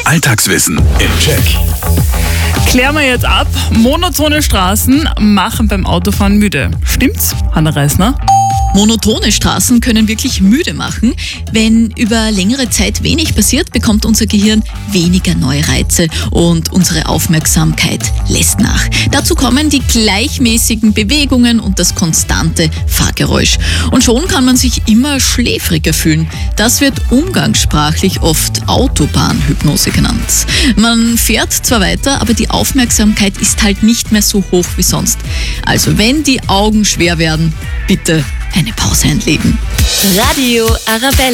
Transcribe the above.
Alltagswissen im Check. Klären wir jetzt ab. Monotone Straßen machen beim Autofahren müde. Stimmt's, Hanna Reisner? Monotone Straßen können wirklich müde machen. Wenn über längere Zeit wenig passiert, bekommt unser Gehirn weniger neue Reize und unsere Aufmerksamkeit lässt nach. Dazu kommen die gleichmäßigen Bewegungen und das konstante Fahrgeräusch. Und schon kann man sich immer schläfriger fühlen. Das wird umgangssprachlich oft Autobahnhypnose genannt. Man fährt zwar weiter, aber die Aufmerksamkeit ist halt nicht mehr so hoch wie sonst. Also wenn die Augen schwer werden, bitte eine Pause einlegen. Radio Arabella.